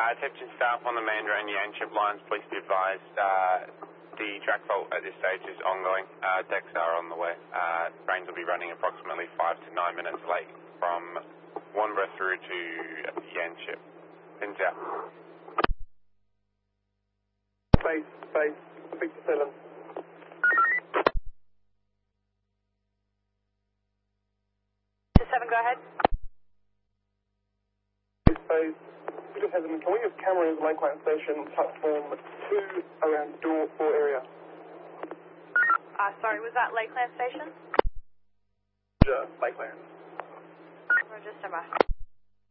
Attention staff on the Mandurah and Yanchep lines, please be advised the track fault at this stage is ongoing. Decks are on the way. Trains will be running approximately 5 to 9 minutes late from Wanborough through to Yanchep. Pins out. Base, 67. Go ahead. Base, can we have cameras Lakeland Station, platform 2 around door 4 area? Sorry, was that Lakeland Station? Yeah, Lakeland. Roger, stand by.